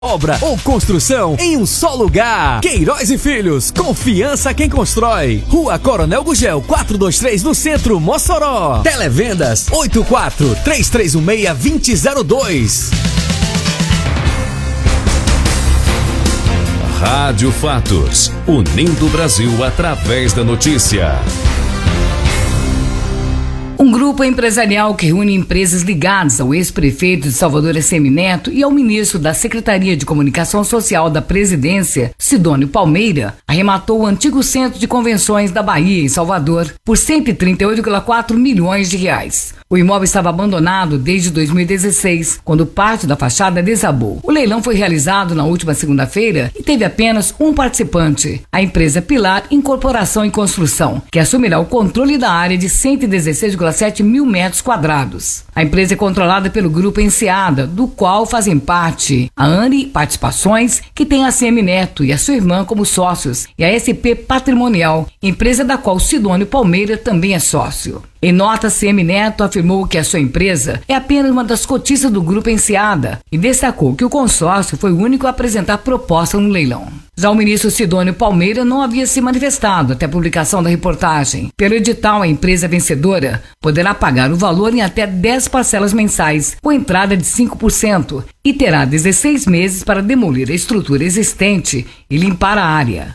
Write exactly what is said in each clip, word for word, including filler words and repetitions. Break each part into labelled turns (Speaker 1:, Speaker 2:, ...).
Speaker 1: Obra ou construção em um só lugar. Queiroz e Filhos, confiança quem constrói. Rua Coronel Gugel, quatrocentos e vinte e três, no centro, Mossoró. Televendas oito quatro três três um seis dois zero zero dois.
Speaker 2: Rádio Fatos, unindo o Brasil através da notícia.
Speaker 3: Um grupo empresarial que reúne empresas ligadas ao ex-prefeito de Salvador, Assemineto, e ao ministro da Secretaria de Comunicação Social da Presidência, Sidônio Palmeira, arrematou o antigo Centro de Convenções da Bahia, em Salvador, por cento e trinta e oito vírgula quatro milhões de reais. O imóvel estava abandonado desde dois mil e dezesseis, quando parte da fachada desabou. O leilão foi realizado na última segunda-feira e teve apenas um participante, a empresa Pilar Incorporação e Construção, que assumirá o controle da área de cento e dezesseis vírgula sete mil metros quadrados. A empresa é controlada pelo Grupo Enseada, do qual fazem parte a ANI Participações, que tem a Assemineto e a sua irmã como sócios, e a S P Patrimonial, empresa da qual Sidônio Palmeira também é sócio. Em nota, Assemineto afirmou que a sua empresa é apenas uma das cotistas do Grupo Enseada e destacou que o consórcio foi o único a apresentar proposta no leilão. Já o ministro Sidônio Palmeira não havia se manifestado até a publicação da reportagem. Pelo edital, a empresa vencedora poderá pagar o valor em até dez parcelas mensais, com entrada de cinco por cento, e terá dezesseis meses para demolir a estrutura existente e limpar a área.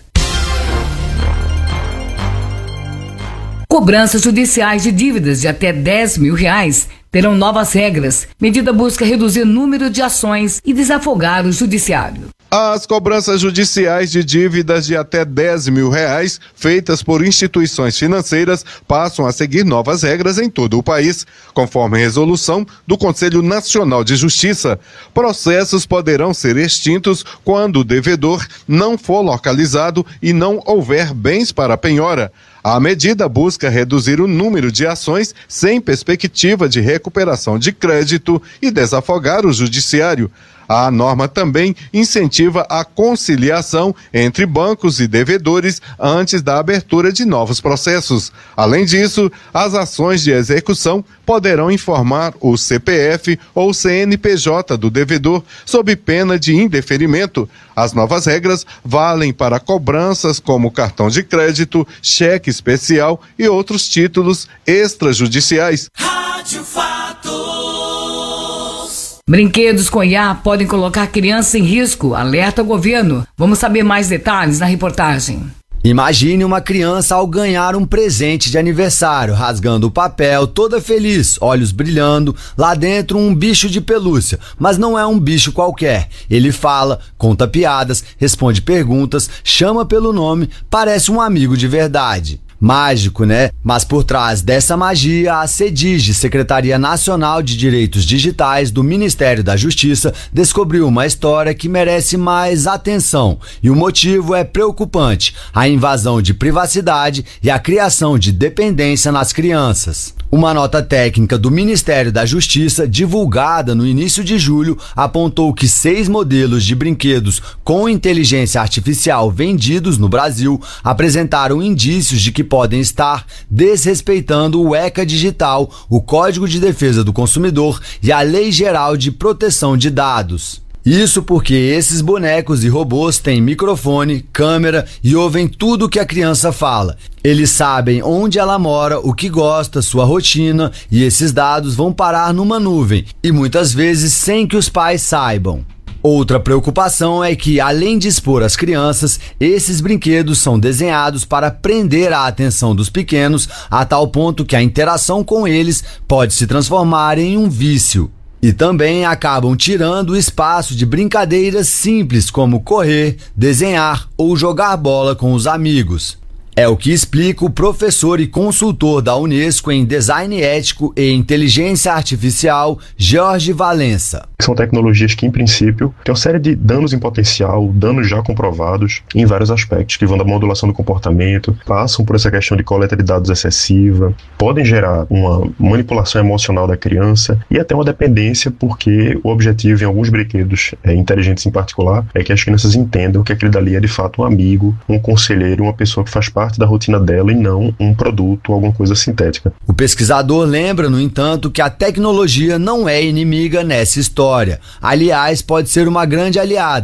Speaker 3: Cobranças judiciais de dívidas de até dez mil reais terão novas regras. Medida busca reduzir o número de ações e desafogar o judiciário.
Speaker 4: As cobranças judiciais de dívidas de até dez mil reais feitas por instituições financeiras passam a seguir novas regras em todo o país, conforme resolução do Conselho Nacional de Justiça. Processos poderão ser extintos quando o devedor não for localizado e não houver bens para penhora. A medida busca reduzir o número de ações sem perspectiva de recuperação de crédito e desafogar o judiciário. A norma também incentiva a conciliação entre bancos e devedores antes da abertura de novos processos. Além disso, as ações de execução poderão informar o C P F ou C N P J do devedor, sob pena de indeferimento. As novas regras valem para cobranças como cartão de crédito, cheque especial e outros títulos extrajudiciais.
Speaker 5: Rádio Fatos.
Speaker 3: Brinquedos com I A podem colocar crianças em risco, alerta o governo. Vamos saber mais detalhes na reportagem.
Speaker 6: Imagine uma criança ao ganhar um presente de aniversário, rasgando o papel, toda feliz, olhos brilhando, lá dentro um bicho de pelúcia, mas não é um bicho qualquer. Ele fala, conta piadas, responde perguntas, chama pelo nome, parece um amigo de verdade. Mágico, né? Mas por trás dessa magia, a CEDIGE, Secretaria Nacional de Direitos Digitais do Ministério da Justiça, descobriu uma história que merece mais atenção. E o motivo é preocupante: a invasão de privacidade e a criação de dependência nas crianças. Uma nota técnica do Ministério da Justiça, divulgada no início de julho, apontou que seis modelos de brinquedos com inteligência artificial vendidos no Brasil apresentaram indícios de que podem estar desrespeitando o ECA Digital, o Código de Defesa do Consumidor e a Lei Geral de Proteção de Dados. Isso porque esses bonecos e robôs têm microfone, câmera e ouvem tudo que a criança fala. Eles sabem onde ela mora, o que gosta, sua rotina, e esses dados vão parar numa nuvem, e muitas vezes sem que os pais saibam. Outra preocupação é que, além de expor as crianças, esses brinquedos são desenhados para prender a atenção dos pequenos, a tal ponto que a interação com eles pode se transformar em um vício. E também acabam tirando o espaço de brincadeiras simples como correr, desenhar ou jogar bola com os amigos. É o que explica o professor e consultor da Unesco em Design Ético e Inteligência Artificial, Jorge Valença.
Speaker 7: São tecnologias que, em princípio, têm uma série de danos em potencial, danos já comprovados em vários aspectos, que vão da modulação do comportamento, passam por essa questão de coleta de dados excessiva, podem gerar uma manipulação emocional da criança e até uma dependência, porque o objetivo em alguns brinquedos é, inteligentes em particular é que as crianças entendam que aquele dali é de fato um amigo, um conselheiro, uma pessoa que faz parte parte da rotina dela e não um produto, alguma coisa sintética.
Speaker 6: O pesquisador lembra, no entanto, que a tecnologia não é inimiga nessa história. Aliás, pode ser uma grande aliada.